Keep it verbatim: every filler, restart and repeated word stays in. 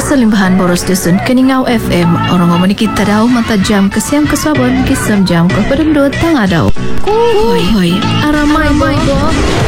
Salimbahan boros dusun Keningau F M. Orang ngomong kita daw mata jam kesiam kesabon kisam jam ke pedendut tang adaw. Hoy hoy aramay mo.